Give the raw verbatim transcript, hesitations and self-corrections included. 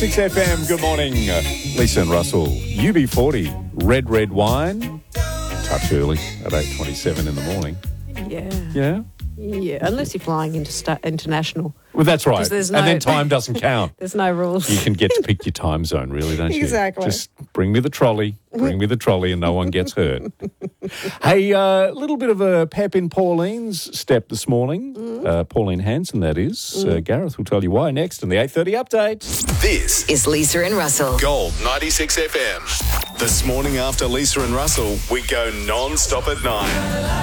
six F M, good morning. Uh, Lisa and Russell, U B forty, red, red wine. Touch early at eight twenty-seven in the morning. Yeah. Yeah? Yeah, unless you're flying into sta- international. Well, that's right. there's and no- then time doesn't count. There's no rules. You can get to pick your time zone, really, don't you? Exactly. Just bring me the trolley, bring me the trolley, and no one gets hurt. Hey, a uh, little bit of a pep in Pauline's step this morning. Mm. Uh, Pauline Hanson, that is. Mm. Uh, Gareth will tell you why next in the eight thirty update. This is Lisa and Russell. Gold ninety-six F M. This morning after Lisa and Russell, we go non-stop at nine.